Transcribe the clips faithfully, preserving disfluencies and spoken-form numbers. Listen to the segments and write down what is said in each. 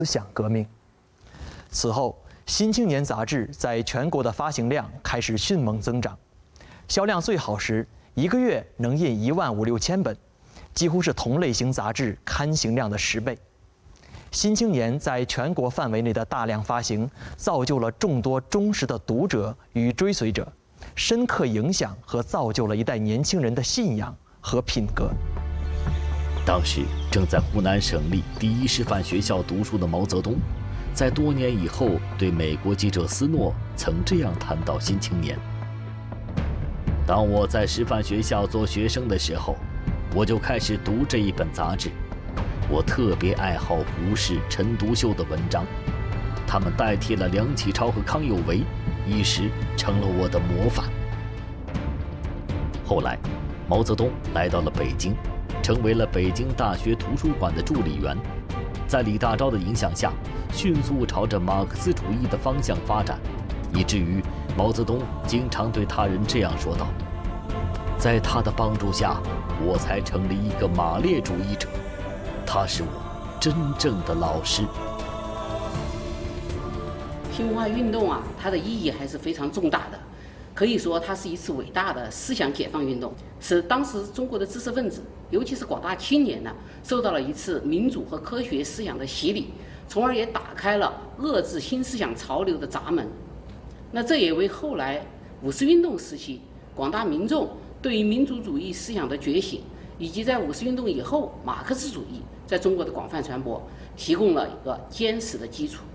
思想革命。此后，《新青年》杂志在全国的发行量开始迅猛增长，销量最好时，一个月能印一万五六千本，几乎是同类型杂志刊行量的十倍。《新青年》在全国范围内的大量发行，造就了众多忠实的读者与追随者，深刻影响和造就了一代年轻人的信仰和品格。 当时正在湖南省立第一师范学校读书的毛泽东，在多年以后对美国记者斯诺曾这样谈到《新青年》：当我在师范学校做学生的时候，我就开始读这一本杂志。我特别爱好胡适、陈独秀的文章，他们代替了梁启超和康有为，一时成了我的模范。后来，毛泽东来到了北京，成为了北京大学图书馆的助理员，在李大钊的影响下，迅速朝着马克思主义的方向发展，以至于毛泽东经常对他人这样说道：在他的帮助下，我才成了一个马列主义者，他是我真正的老师。 新文化运动啊，它的意义还是非常重大的，可以说它是一次伟大的思想解放运动，使当时中国的知识分子，尤其是广大青年呢，受到了一次民主和科学思想的洗礼，从而也打开了遏制新思想潮流的闸门。那这也为后来五四运动时期广大民众对于民主主义思想的觉醒，以及在五四运动以后马克思主义在中国的广泛传播，提供了一个坚实的基础。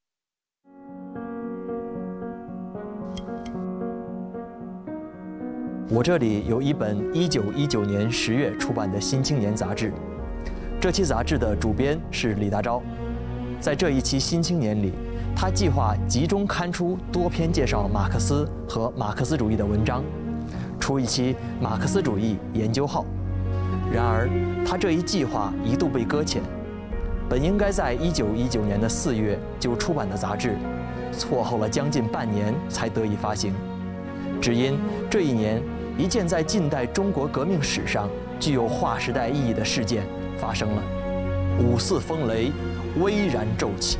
我这里有一本一九一九年十月出版的《新青年》杂志，这期杂志的主编是李大钊。在这一期《新青年》里，他计划集中刊出多篇介绍马克思和马克思主义的文章，出一期马克思主义研究号。然而，他这一计划一度被搁浅。本应该在一九一九年的四月就出版的杂志，错后了将近半年才得以发行，只因这一年一件在近代中国革命史上具有划时代意义的事件发生了，五四风雷巍然骤起。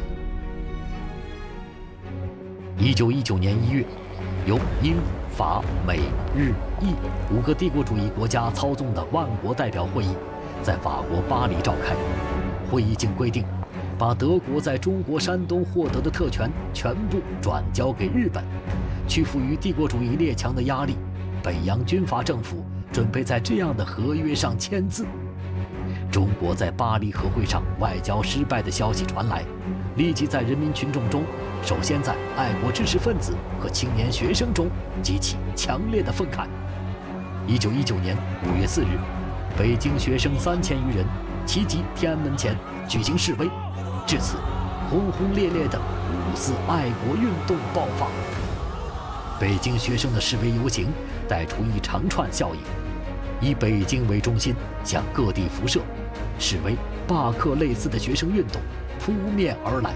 一九一九年一月，由英、法、美、日、意五个帝国主义国家操纵的万国代表会议在法国巴黎召开。会议竟规定，把德国在中国山东获得的特权全部转交给日本，屈服于帝国主义列强的压力。北洋军阀政府准备在这样的合约上签字。中国在巴黎和会上外交失败的消息传来，立即在人民群众中，首先在爱国知识分子和青年学生中激起强烈的愤慨。一九一九年五月四日，北京学生三千余人齐集天安门前举行示威，至此，轰轰烈烈的五四爱国运动爆发。北京学生的示威游行带出一长串效应，以北京为中心向各地辐射，示威、罢课类似的学生运动扑面而来。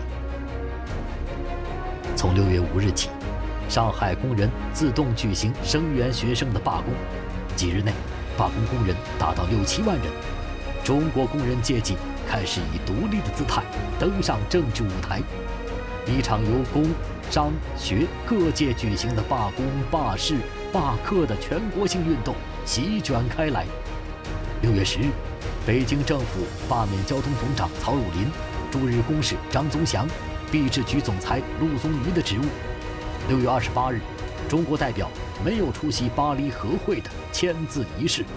从六月五日起，上海工人自动举行声援学生的罢工，几日内，罢工工人达到六七万人。中国工人阶级开始以独立的姿态登上政治舞台，一场由工、商、学各界举行的罢工、罢市、罢课的全国性运动席卷开来。六月十日，北京政府罢免交通总长曹汝霖、驻日公使张宗祥、币制局总裁陆宗舆的职务。六月二十八日，中国代表没有出席巴黎和会的签字仪式。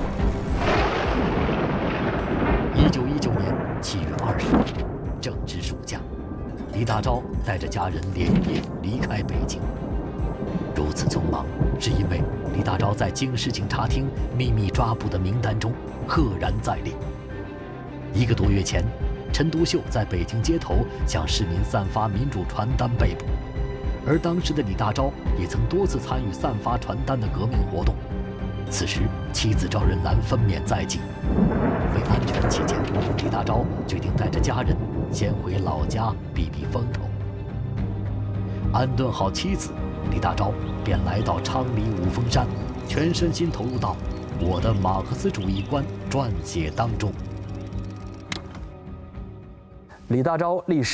一九一九年七月二十日，正值暑假，李大钊带着家人连夜离开北京。如此匆忙，是因为李大钊在京市警察厅秘密抓捕的名单中赫然在列。一个多月前，陈独秀在北京街头向市民散发民主传单被捕，而当时的李大钊也曾多次参与散发传单的革命活动。此时，妻子赵仁兰分娩在即，为安全起见，李大钊决定带着家人先回老家避避风头。安顿好妻子，李大钊便来到昌黎五峰山，全身心投入到《我的马克思主义观》撰写当中。 李大钊历时